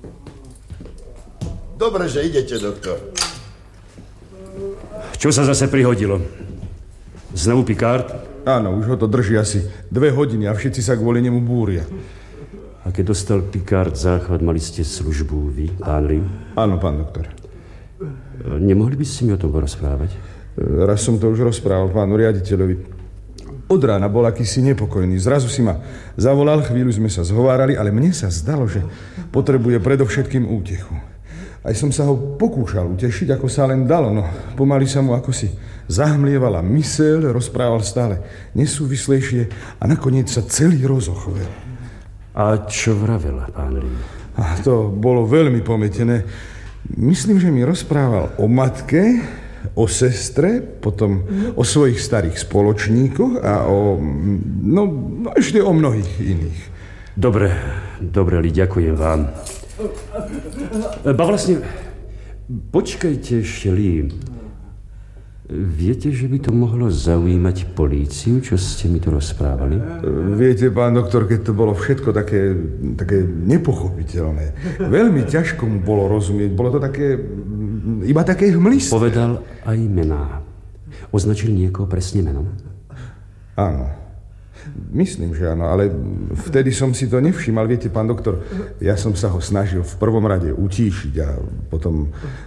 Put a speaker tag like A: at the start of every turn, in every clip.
A: Dobre, že idete, doktor.
B: Čo sa zase prihodilo? Znovu Picard?
C: Áno, už ho to drží asi 2 hodiny a všetci sa kvôli nemu búria.
B: A keď dostal Picard záchvat, mali ste službu vy, pán Rim?
C: Áno, pán doktor.
B: Nemohli by ste mi o tom porozprávať?
C: Raz som to už rozprával pánu riaditeľovi. Od rána bol akýsi nepokojný. Zrazu si ma zavolal, chvíľu sme sa zhovárali, ale mne sa zdalo, že potrebuje predovšetkým útechu. Aj som sa ho pokúšal utešiť, ako sa len dalo, no pomaly sa mu akosi zahmlievala myseľ, rozprával stále nesúvislejšie a nakoniec sa celý rozochvel.
B: A čo vravel, pán Rim?
C: A to bolo veľmi pometené. Myslím, že mi rozprával o matke, o sestre, potom o svojich starých spoločníkoch a no ešte o mnohých iných.
B: Dobre, Li, ďakujem vám. Vlastne, počkajte ešte, Li. Viete, že by to mohlo zaujímať políciu, čo ste mi tu rozprávali?
C: Viete, pán doktor, keď to bolo všetko také nepochopiteľné, veľmi ťažko mu bolo rozumieť. Bolo to také, iba také hmlisté.
B: Povedal aj mená. Označil niekoho presne menom?
C: Áno. Myslím, že áno, ale vtedy som si to nevšímal. Viete, pán doktor, ja som sa ho snažil v prvom rade utíšiť a potom...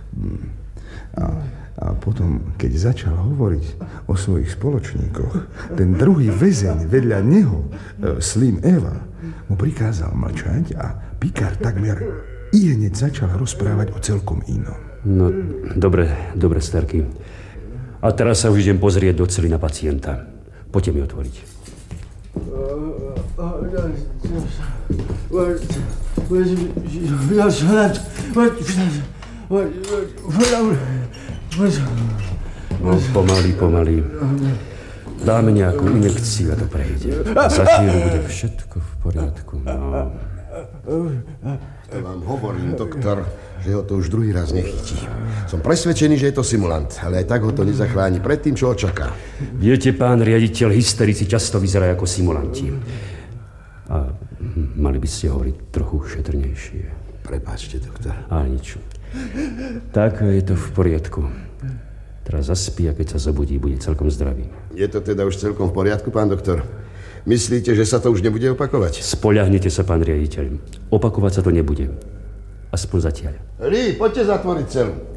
C: A potom, keď začal hovoriť o svojich spoločníkoch, ten druhý väzeň vedľa neho, Slim Eva, mu prikázal mlčať a Picard takmer ihneď začal rozprávať o celkom inom.
B: No, dobre, Starky. A teraz sa už idem pozrieť do cely na pacienta. Poďte mi otvoriť. No, pomaly. Dáme nejakú injekciu a to prejde. Za chvíľu bude všetko v poriadku. No.
A: To vám hovorím, doktor, že ho to už druhý raz nechytí. Som presvedčený, že je to simulant, ale aj tak ho to nezachráni pred tým, čo ho čaká.
B: Viete, pán riaditeľ, hysterici často vyzerajú ako simulanti. A mali by ste hovoriť trochu šetrnejšie.
A: Prepáčte, doktor.
B: Ale nič. Tak je to v poriadku. Teraz zaspí a keď sa zobudí, bude celkom zdravý.
A: Je to teda už celkom v poriadku, pán doktor? Myslíte, že sa to už nebude opakovať?
B: Spoľahnite sa, pán riaditeľ. Opakovať sa to nebude. Aspoň zatiaľ.
A: Ri, poďte zatvoriť celu.